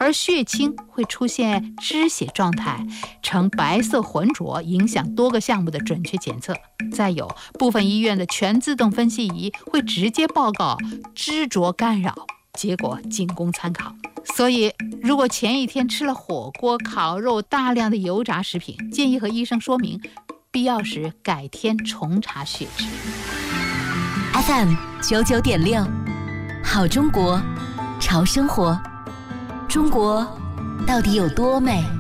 而血清会出现脂血状态，呈白色浑浊，影响多个项目的准确检测。再有，部分医院的全自动分析仪会直接报告脂浊干扰，结果仅供参考。所以，如果前一天吃了火锅、烤肉、大量的油炸食品，建议和医生说明，必要时改天重查血脂。 FM 99.6，好中国，潮生活。中国到底有多美？